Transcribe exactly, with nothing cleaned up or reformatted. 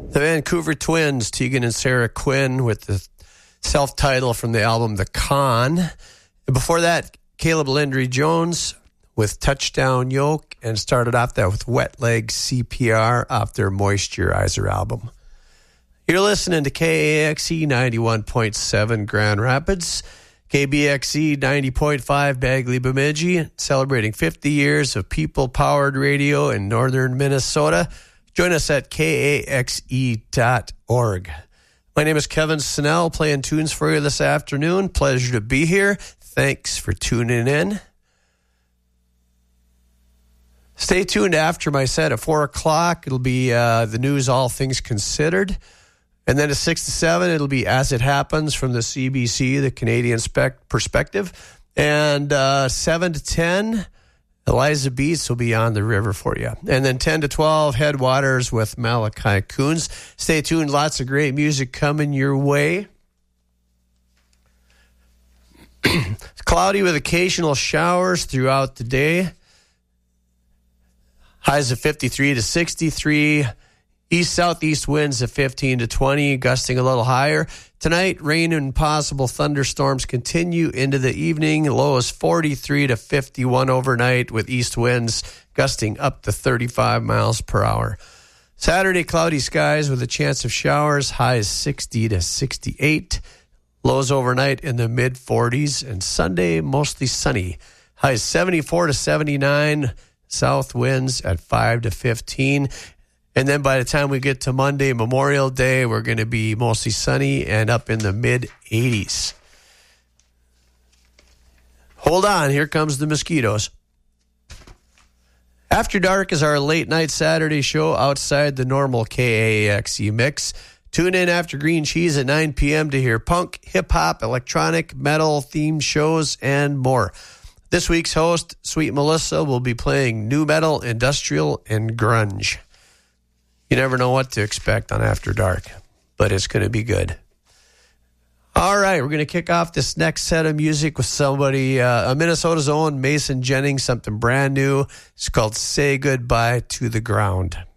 The Vancouver Twins, Tegan and Sarah Quinn, with the self-title from the album The Con. And before that, Caleb Landry Jones with Touchdown Yoke, and started off that with Wet Leg C P R off their Moisturizer album. You're listening to K A X E ninety-one point seven Grand Rapids, K B X E ninety point five Bagley Bemidji, celebrating fifty years of people-powered radio in northern Minnesota. Join us at K A X E dot org. My name is Kevin Snell, playing tunes for you this afternoon. Pleasure to be here. Thanks for tuning in. Stay tuned after my set at four o'clock. It'll be uh, the news, all things considered. And then at six to seven, it'll be As It Happens from the C B C, the Canadian spec- perspective. And uh, seven to ten, Eliza Beats will be on the river for you. And then ten to twelve, Headwaters with Malachi Coons. Stay tuned. Lots of great music coming your way. It's cloudy with occasional showers throughout the day. Highs of fifty-three to sixty-three. East-southeast winds of fifteen to twenty, gusting a little higher. Tonight, rain and possible thunderstorms continue into the evening. Low is forty-three to fifty-one overnight, with east winds gusting up to thirty-five miles per hour. Saturday, cloudy skies with a chance of showers. Highs sixty to sixty-eight. Lows overnight in the mid-forties. And Sunday, mostly sunny. Highs seventy-four to seventy-nine. South winds at five to fifteen. And then by the time we get to Monday, Memorial Day, we're going to be mostly sunny and up in the mid-eighties. Hold on, here comes the mosquitoes. After Dark is our late-night Saturday show outside the normal K A X E mix. Tune in after Green Cheese at nine p.m. to hear punk, hip-hop, electronic, metal-themed shows, and more. This week's host, Sweet Melissa, will be playing nu metal, industrial, and grunge. You never know what to expect on After Dark, but it's going to be good. All right, we're going to kick off this next set of music with somebody, uh, a Minnesota's own Mason Jennings, something brand new. It's called Say Goodbye to the Ground.